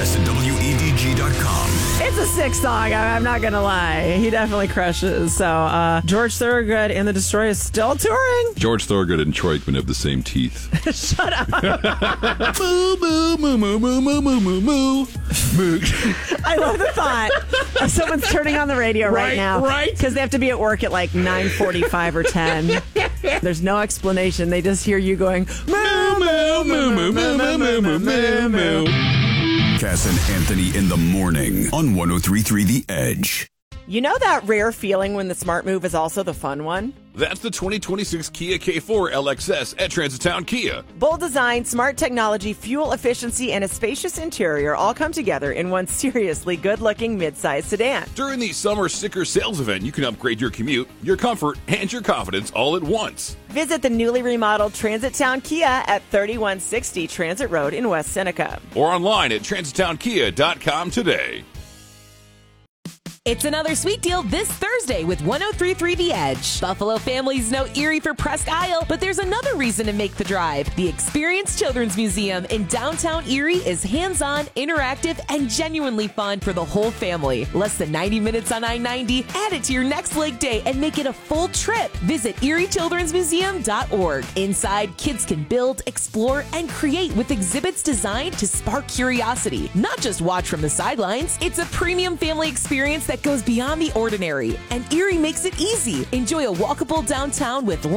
Contest at WEDG.com. It's a sick song. I'm not going to lie. He definitely crushes. So, George Thorogood and the Destroyer is still touring. George Thorogood and Troy Aikman have the same teeth. Shut up. Moo, moo, moo, moo, moo, moo, moo, moo, moo. I love the thought of someone's turning on the radio right now. Right. Because they have to be at work at like 9:45 or 10. There's no explanation. They just hear you going, moo, moo, moo, moo, moo, moo, moo, moo, moo, moo. Cass and Anthony in the morning on 103.3 The Edge. You know that rare feeling when the smart move is also the fun one? That's the 2026 Kia K4 LXS at Transitown Kia. Bold design, smart technology, fuel efficiency, and a spacious interior all come together in one seriously good-looking midsize sedan. During the summer sticker sales event, you can upgrade your commute, your comfort, and your confidence all at once. Visit the newly remodeled Transit Town Kia at 3160 Transit Road in West Seneca. Or online at transitownkia.com today. It's another sweet deal this Thursday with 103.3 The Edge. Buffalo families know Erie for Presque Isle, but there's another reason to make the drive. The Experience Children's Museum in downtown Erie is hands-on, interactive, and genuinely fun for the whole family. Less than 90 minutes on I-90. Add it to your next leg day and make it a full trip. Visit ErieChildren'sMuseum.org. Inside, kids can build, explore, and create with exhibits designed to spark curiosity. Not just watch from the sidelines. It's a premium family experience that goes beyond the ordinary, and Erie makes it easy. Enjoy a walkable downtown with